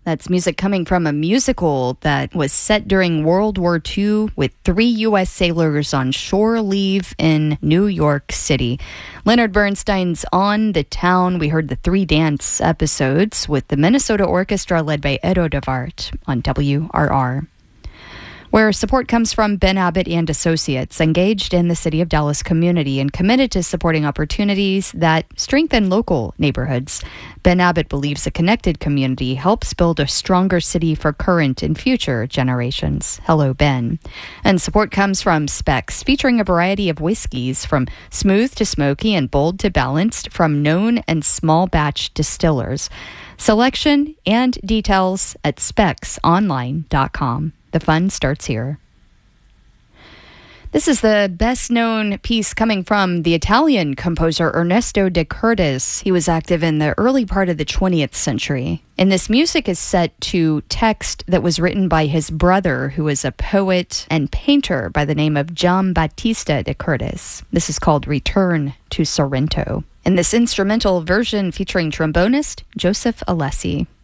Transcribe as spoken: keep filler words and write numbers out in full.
That's music coming from a musical that was set during World War Two with three U S sailors on shore leave in New York City. Leonard Bernstein's On the Town. We heard the three dance episodes with the Minnesota Orchestra led by Edo DeVart on W R R. Where support comes from Ben Abbott and Associates, engaged in the City of Dallas community and committed to supporting opportunities that strengthen local neighborhoods. Ben Abbott believes a connected community helps build a stronger city for current and future generations. Hello, Ben. And support comes from Specs, featuring a variety of whiskeys from smooth to smoky and bold to balanced from known and small batch distillers. Selection and details at specs online dot com. The fun starts here. This is the best-known piece coming from the Italian composer Ernesto de Curtis. He was active in the early part of the twentieth century. And this music is set to text that was written by his brother, who is a poet and painter by the name of Giambattista de Curtis. This is called Return to Sorrento. And this instrumental version featuring trombonist Joseph Alessi.